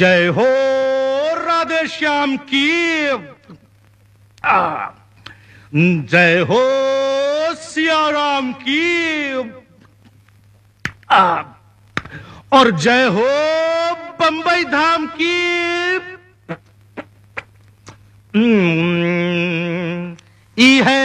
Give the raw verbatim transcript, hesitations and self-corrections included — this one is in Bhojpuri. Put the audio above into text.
जय हो राधे श्याम की, आ, जय हो सिया राम की, आ, और जय हो बंबई धाम की। ई है